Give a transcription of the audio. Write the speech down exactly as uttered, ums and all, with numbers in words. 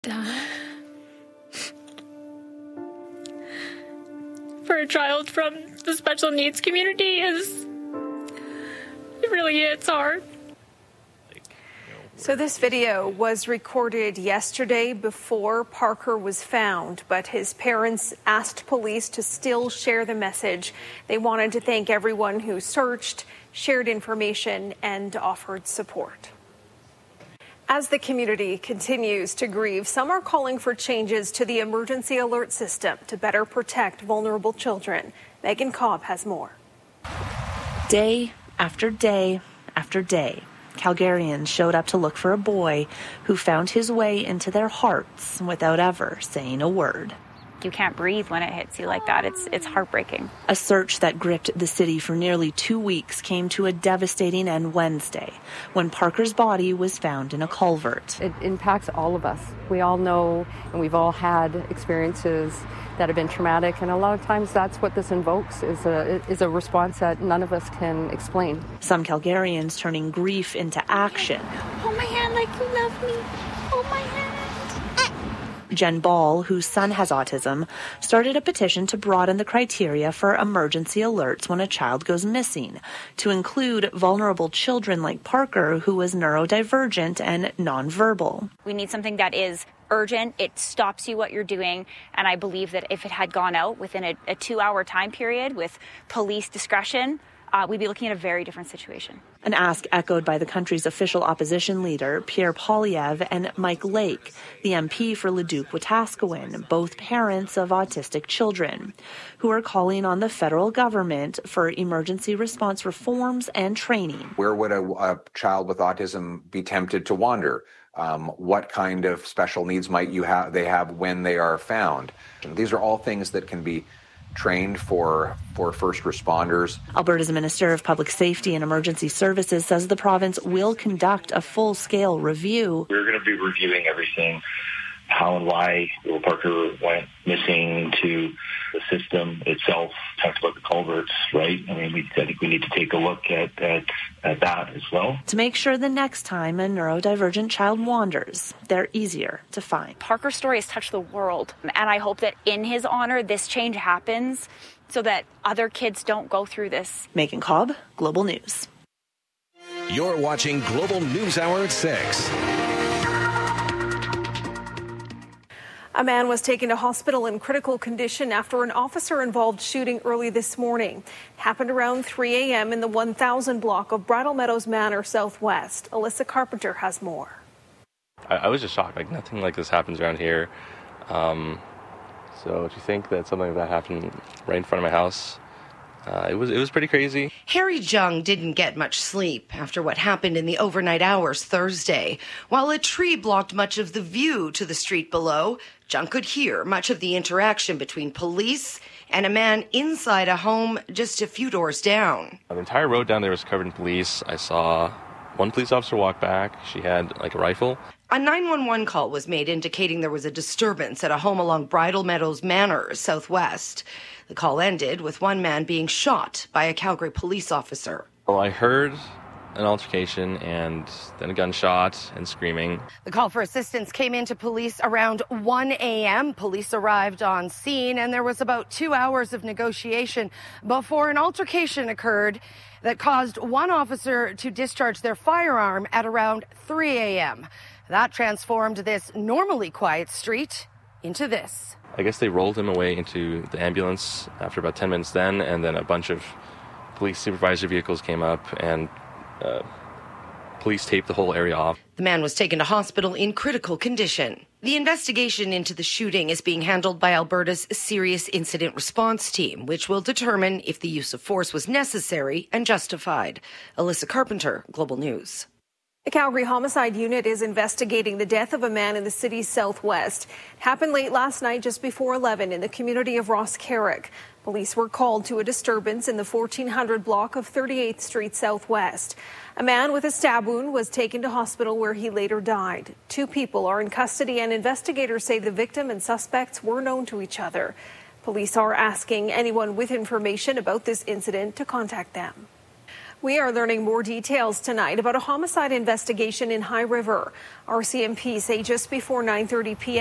For a child from the special needs community is, it really hits hard. So this video was recorded yesterday before Parker was found, but his parents asked police to still share the message. They wanted to thank everyone who searched, shared information, and offered support. As the community continues to grieve, some are calling for changes to the emergency alert system to better protect vulnerable children. Megan Cobb has more. Day after day after day, Calgarians showed up to look for a boy who found his way into their hearts without ever saying a word. You can't breathe when it hits you like that. It's it's heartbreaking. A search that gripped the city for nearly two weeks came to a devastating end Wednesday when Parker's body was found in a culvert. It impacts all of us. We all know and we've all had experiences that have been traumatic, and a lot of times that's what this invokes, is a, is a response that none of us can explain. Some Calgarians turning grief into action. Hold my hand like you love me. Hold my hand. Jen Ball, whose son has autism, started a petition to broaden the criteria for emergency alerts when a child goes missing, to include vulnerable children like Parker, who was neurodivergent and nonverbal. We need something that is urgent. It stops you what you're doing. And I believe that if it had gone out within a, a two-hour time period with police discretion, uh, we'd be looking at a very different situation. An ask echoed by the country's official opposition leader, Pierre Poilievre, and Mike Lake, the M P for Leduc-Wetaskiwin, both parents of autistic children, who are calling on the federal government for emergency response reforms and training. Where would a, a child with autism be tempted to wander? Um, what kind of special needs might you have? They have when they are found. And these are all things that can be trained for for first responders. Alberta's Minister of Public Safety and Emergency Services says the province will conduct a full-scale review. We're going to be reviewing everything, how and why Will Parker went missing, to the system itself. Talked about the culverts, right? I mean, we, I think we need to take a look at, at, at that as well. To make sure the next time a neurodivergent child wanders, they're easier to find. Parker's story has touched the world, and I hope that in his honor, this change happens so that other kids don't go through this. Megan Cobb, Global News. You're watching Global News Hour at six. A man was taken to hospital in critical condition after an officer-involved shooting early this morning. It happened around three a.m. in the one thousand block of Bridle Meadows Manor Southwest. Alyssa Carpenter has more. I, I was just shocked. Like, nothing like this happens around here. Um, so to think that something like that happened right in front of my house, Uh, it was it was pretty crazy. Harry Jung didn't get much sleep after what happened in the overnight hours Thursday. While a tree blocked much of the view to the street below, Jung could hear much of the interaction between police and a man inside a home just a few doors down. The entire road down there was covered in police. I saw one police officer walk back. She had like a rifle. A nine one one call was made indicating there was a disturbance at a home along Bridle Meadows Manor, Southwest. The call ended with one man being shot by a Calgary police officer. Well, I heard an altercation and then a gunshot and screaming. The call for assistance came into police around one a.m. Police arrived on scene, and there was about two hours of negotiation before an altercation occurred that caused one officer to discharge their firearm at around three a.m. That transformed this normally quiet street into this. I guess they rolled him away into the ambulance after about ten minutes then, and then a bunch of police supervisor vehicles came up and uh, police taped the whole area off. The man was taken to hospital in critical condition. The investigation into the shooting is being handled by Alberta's Serious Incident Response Team, which will determine if the use of force was necessary and justified. Alyssa Carpenter, Global News. The Calgary Homicide Unit is investigating the death of a man in the city's southwest. It happened late last night just before eleven in the community of Ross Carrick. Police were called to a disturbance in the fourteen hundred block of thirty-eighth Street Southwest. A man with a stab wound was taken to hospital where he later died. Two people are in custody, and investigators say the victim and suspects were known to each other. Police are asking anyone with information about this incident to contact them. We are learning more details tonight about a homicide investigation in High River. R C M P say just before nine thirty p.m.